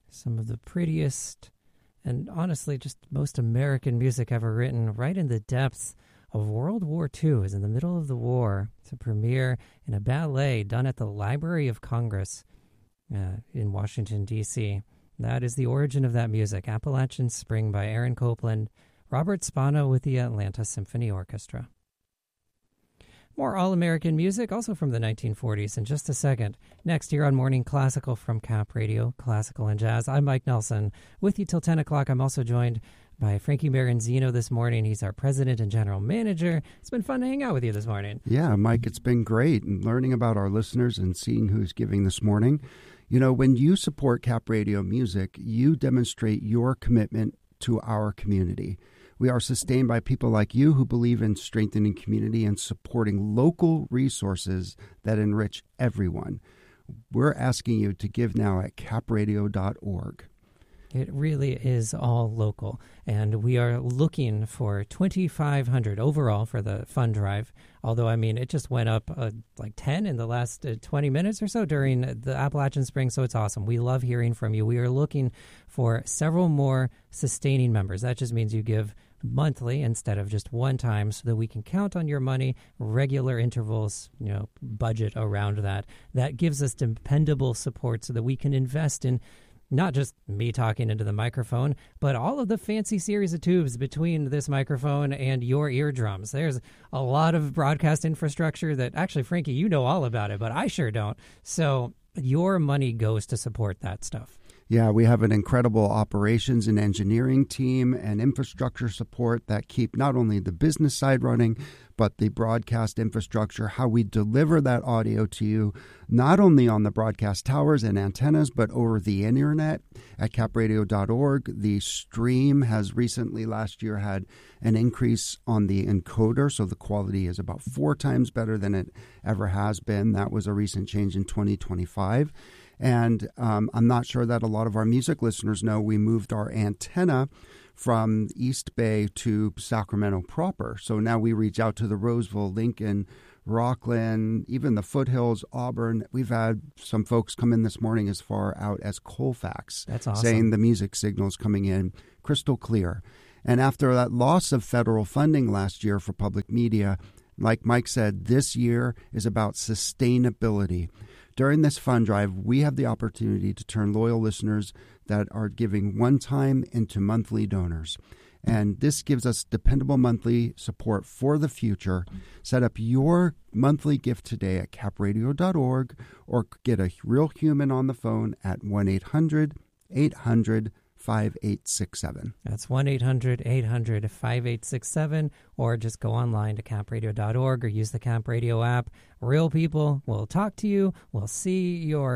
some of the prettiest and honestly just most American music ever written, right in the depths of World War II. Is in the middle of the war. It's a premiere in a ballet done at the Library of Congress in Washington, D.C. That is the origin of that music, Appalachian Spring by Aaron Copland, Robert Spano with the Atlanta Symphony Orchestra. More all-American music, also from the 1940s, in just a second. Next, here on Morning Classical from Cap Radio, Classical and Jazz. I'm Mike Nelson, with you till 10 o'clock. I'm also joined by Frankie Maranzino this morning. He's our president and general manager. It's been fun to hang out with you this morning. Yeah, Mike, it's been great. And learning about our listeners and seeing who's giving this morning. You know, when you support Cap Radio Music, you demonstrate your commitment to our community. We are sustained by people like you who believe in strengthening community and supporting local resources that enrich everyone. We're asking you to give now at capradio.org. It really is all local, and we are looking for $2,500 overall for the fund drive, although, I mean, it just went up like 10 in the last 20 minutes or so during the Appalachian Spring, so it's awesome. We love hearing from you. We are looking for several more sustaining members. That just means you give monthly instead of just one time so that we can count on your money, regular intervals, budget around that. That gives us dependable support so that we can invest in not just me talking into the microphone, but all of the fancy series of tubes between this microphone and your eardrums. There's a lot of broadcast infrastructure that actually, Frankie, you know all about it, but I sure don't. So your money goes to support that stuff. Yeah, we have an incredible operations and engineering team and infrastructure support that keep not only the business side running, but the broadcast infrastructure, how we deliver that audio to you, not only on the broadcast towers and antennas, but over the internet at capradio.org. The stream has recently, last year, had an increase on the encoder, so the quality is about 4 times better than it ever has been. That was a recent change in 2025. And I'm not sure that a lot of our music listeners know we moved our antenna from East Bay to Sacramento proper. So now we reach out to the Roseville, Lincoln, Rockland, even the foothills, Auburn. We've had some folks come in this morning as far out as Colfax. That's awesome. Saying the music signal's coming in crystal clear. And after that loss of federal funding last year for public media, like Mike said, this year is about sustainability. During this fund drive, we have the opportunity to turn loyal listeners that are giving one time into monthly donors. And this gives us dependable monthly support for the future. Set up your monthly gift today at capradio.org or get a real human on the phone at 1-800-800-5867. That's 1-800-800-5867, or just go online to capradio.org or use the Cap Radio app. Real people will talk to you, will see your